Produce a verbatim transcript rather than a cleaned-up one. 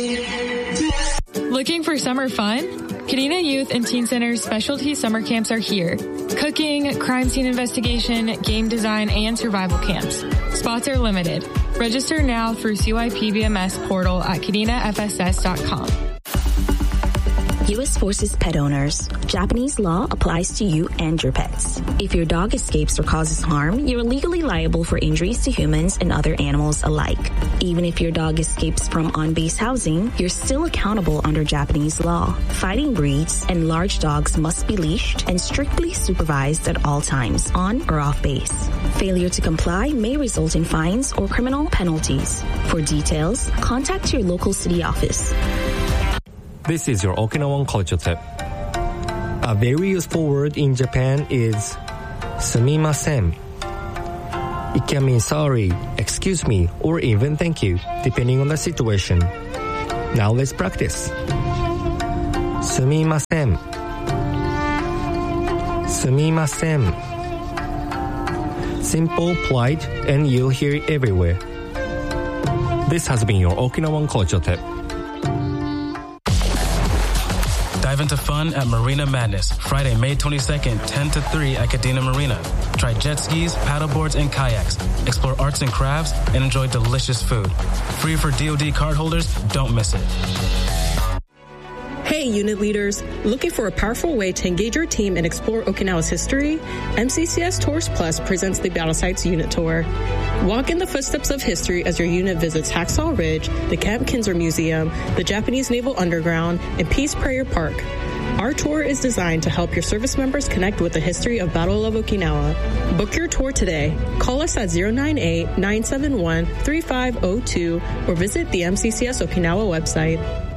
Looking for summer fun? Kadena Youth and Teen Center's specialty summer camps are here. Cooking, crime scene investigation, game design, and survival camps. Spots are limited. Register now through C Y P B M S portal at kadena f s s dot com. U S Forces pet owners. Japanese law applies to you and your pets. If your dog escapes or causes harm, you're legally liable for injuries to humans and other animals alike. Even if your dog escapes from on-base housing, you're still accountable under Japanese law. Fighting breeds and large dogs must be leashed and strictly supervised at all times, on or off base. Failure to comply may result in fines or criminal penalties. For details, contact your local city office. This is your Okinawan culture tip. A very useful word in Japan is sumimasen. It can mean sorry, excuse me, or even thank you, depending on the situation. Now let's practice. Sumimasen. Sumimasen. Simple, polite, and you'll hear it everywhere. This has been your Okinawan culture tip. Dive into fun at Marina Madness, Friday, May twenty-second, ten to three at Kadena Marina. Try jet skis, paddleboards, and kayaks. Explore arts and crafts and enjoy delicious food. Free for D O D cardholders, don't miss it. Hey, unit leaders. Looking for a powerful way to engage your team and explore Okinawa's history? M C C S Tours Plus presents the Battle Sites Unit Tour. Walk in the footsteps of history as your unit visits Hacksaw Ridge, the Camp Kinser Museum, the Japanese Naval Underground, and Peace Prayer Park. Our tour is designed to help your service members connect with the history of Battle of Okinawa. Book your tour today. Call us at zero nine eight, nine seven one, three five zero two or visit the M C C S Okinawa website.